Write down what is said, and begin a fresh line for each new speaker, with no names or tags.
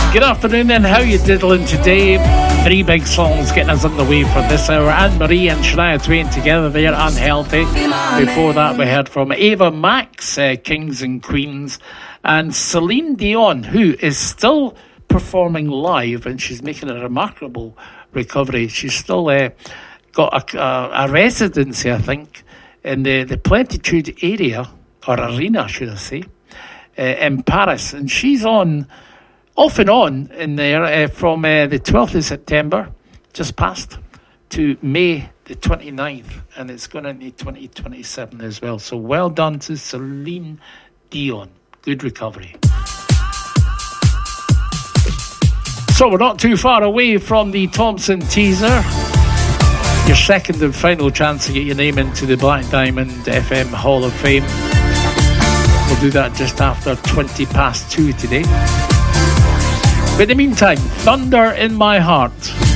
Good afternoon, and how you diddling today? Three big songs getting us underway for this hour. Anne-Marie and Shania Twain together there, Unhealthy. Before that we heard from Ava Max, Kings and Queens, and Celine Dion, who is still performing live, and she's making a remarkable recovery. She's still got a residency, I think, in the Plenitude area, or arena should I say, in Paris, and she's on off and on in there from the 12th of September, just past, to May the 29th, and it's going into 2027 as well. So well done to Celine Dion. Good recovery. So we're not too far away from the Thompson teaser. Your second and final chance to get your name into the Black Diamond FM Hall of Fame. We'll do that just after 20 past 2 today. But in the meantime, Thunder in My Heart.